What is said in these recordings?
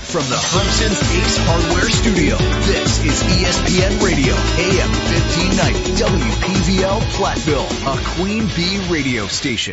from the Hermson's Ace Hardware Studio, this is ESPN Radio, AM 1590, WPVL Platteville, a Queen Bee radio station.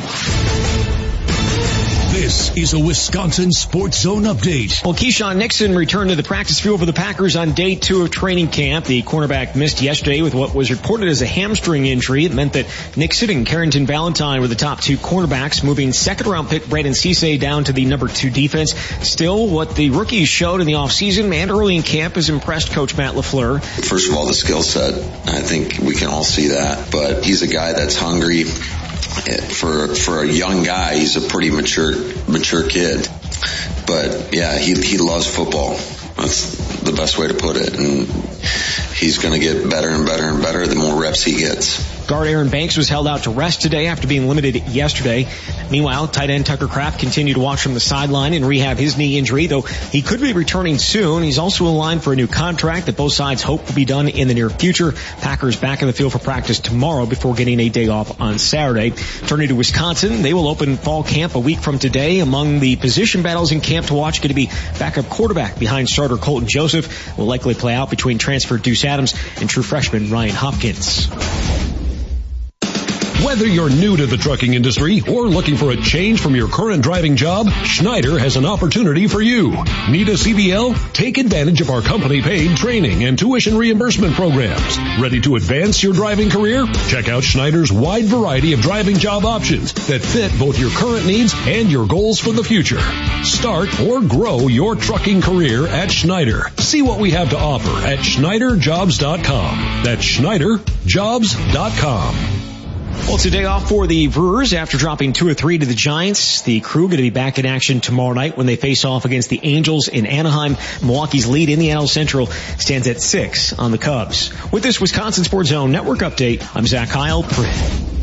This is a Wisconsin Sports Zone update. Well, Keyshawn Nixon returned to the practice field for the Packers on day 2 of training camp. The cornerback missed yesterday with what was reported as a hamstring injury. It meant that Nixon and Carrington Valentine were the top 2 cornerbacks, moving second-round pick Brandon Cisse down to the number 2 defense. Still, what the rookies showed in the offseason and early in camp has impressed Coach Matt LaFleur. First of all, the skill set. I think we can all see that. But he's a guy that's hungry. For a young guy, he's a pretty mature kid. But yeah, he loves football. That's the best way to put it. And he's going to get better and better and better the more reps he gets. Guard Aaron Banks was held out to rest today after being limited yesterday. Meanwhile, tight end Tucker Kraft continued to watch from the sideline and rehab his knee injury, though he could be returning soon. He's also in line for a new contract that both sides hope will be done in the near future. Packers back in the field for practice tomorrow before getting a day off on Saturday. Turning to Wisconsin, they will open fall camp a week from today. Among the position battles in camp to watch going to be backup quarterback behind starter Colton Joseph. Will likely play out between transfer Deuce Adams and true freshman Ryan Hopkins. Whether you're new to the trucking industry or looking for a change from your current driving job, Schneider has an opportunity for you. Need a CDL? Take advantage of our company-paid training and tuition reimbursement programs. Ready to advance your driving career? Check out Schneider's wide variety of driving job options that fit both your current needs and your goals for the future. Start or grow your trucking career at Schneider. See what we have to offer at SchneiderJobs.com. That's SchneiderJobs.com. Well, it's a day off for the Brewers after dropping 2 of 3 to the Giants. The Crew going to be back in action tomorrow night when they face off against the Angels in Anaheim. Milwaukee's lead in the NL Central stands at 6 on the Cubs. With this Wisconsin Sports Zone Network update, I'm Zach Heil.